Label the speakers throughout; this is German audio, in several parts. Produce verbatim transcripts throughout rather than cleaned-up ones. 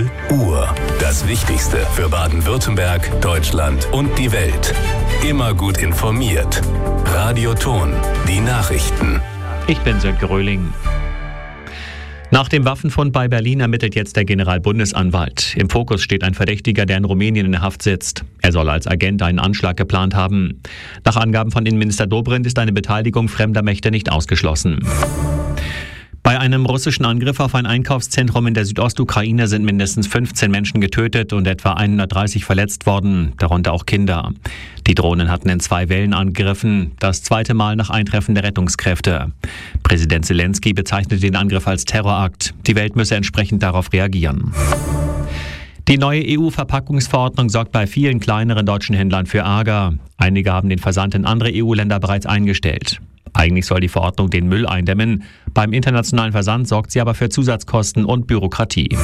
Speaker 1: null Uhr. Das Wichtigste für Baden-Württemberg, Deutschland und die Welt. Immer gut informiert. Radio Ton, die Nachrichten.
Speaker 2: Ich bin Sönke Röhling. Nach dem Waffenfund bei Berlin ermittelt jetzt der Generalbundesanwalt. Im Fokus steht ein Verdächtiger, der in Rumänien in Haft sitzt. Er soll als Agent einen Anschlag geplant haben. Nach Angaben von Innenminister Dobrindt ist eine Beteiligung fremder Mächte nicht ausgeschlossen. Bei einem russischen Angriff auf ein Einkaufszentrum in der Südostukraine sind mindestens fünfzehn Menschen getötet und etwa hundertdreißig verletzt worden, darunter auch Kinder. Die Drohnen hatten in zwei Wellen angegriffen, das zweite Mal nach Eintreffen der Rettungskräfte. Präsident Zelensky bezeichnete den Angriff als Terrorakt. Die Welt müsse entsprechend darauf reagieren. Die neue E U-Verpackungsverordnung sorgt bei vielen kleineren deutschen Händlern für Ärger. Einige haben den Versand in andere E U-Länder bereits eingestellt. Eigentlich soll die Verordnung den Müll eindämmen. Beim internationalen Versand sorgt sie aber für Zusatzkosten und Bürokratie.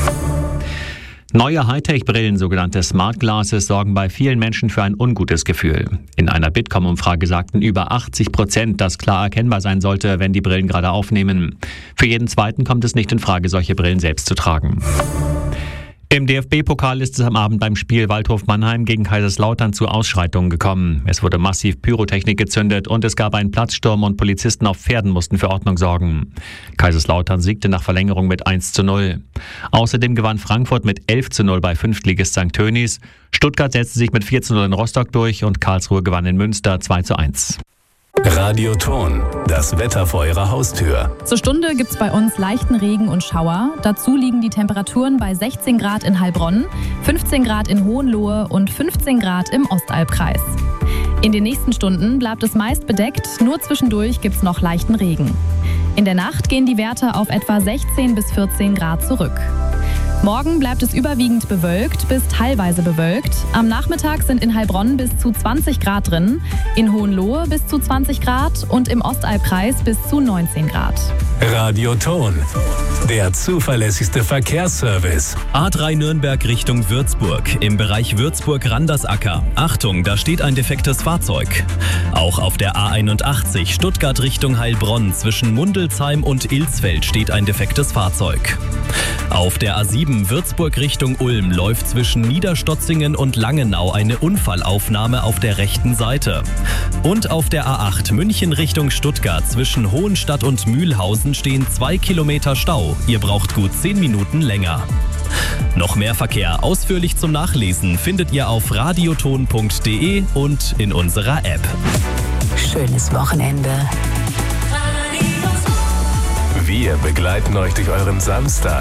Speaker 2: Neue Hightech-Brillen, sogenannte Smart Glasses, sorgen bei vielen Menschen für ein ungutes Gefühl. In einer Bitkom-Umfrage sagten über achtzig Prozent, dass klar erkennbar sein sollte, wenn die Brillen gerade aufnehmen. Für jeden Zweiten kommt es nicht in Frage, solche Brillen selbst zu tragen. Im D F B-Pokal ist es am Abend beim Spiel Waldhof Mannheim gegen Kaiserslautern zu Ausschreitungen gekommen. Es wurde massiv Pyrotechnik gezündet und es gab einen Platzsturm und Polizisten auf Pferden mussten für Ordnung sorgen. Kaiserslautern siegte nach Verlängerung mit eins zu null. Außerdem gewann Frankfurt mit elf zu null bei Fünftligist Sankt Tönis. Stuttgart setzte sich mit vier zu null in Rostock durch und Karlsruhe gewann in Münster zwei zu eins.
Speaker 1: Radio Ton, das Wetter vor Ihrer Haustür.
Speaker 3: Zur Stunde gibt's bei uns leichten Regen und Schauer. Dazu liegen die Temperaturen bei sechzehn Grad in Heilbronn, fünfzehn Grad in Hohenlohe und fünfzehn Grad im Ostalbkreis. In den nächsten Stunden bleibt es meist bedeckt, nur zwischendurch gibt's noch leichten Regen. In der Nacht gehen die Werte auf etwa sechzehn bis vierzehn Grad zurück. Morgen bleibt es überwiegend bewölkt bis teilweise bewölkt. Am Nachmittag sind in Heilbronn bis zu zwanzig Grad drin, in Hohenlohe bis zu zwanzig Grad und im Ostalbkreis bis zu neunzehn Grad.
Speaker 1: Radio Ton, der zuverlässigste Verkehrsservice.
Speaker 4: A drei Nürnberg Richtung Würzburg, im Bereich Würzburg-Randersacker. Achtung, da steht ein defektes Fahrzeug. Auch auf der A einundachtzig Stuttgart Richtung Heilbronn zwischen Mundelsheim und Ilsfeld steht ein defektes Fahrzeug. Auf der A sieben Würzburg Richtung Ulm läuft zwischen Niederstotzingen und Langenau eine Unfallaufnahme auf der rechten Seite. Und auf der A acht München Richtung Stuttgart zwischen Hohenstadt und Mühlhausen stehen zwei Kilometer Stau. Ihr braucht gut zehn Minuten länger. Noch mehr Verkehr ausführlich zum Nachlesen findet ihr auf radioton punkt de und in unserer App.
Speaker 5: Schönes Wochenende.
Speaker 1: Wir begleiten euch durch euren Samstag.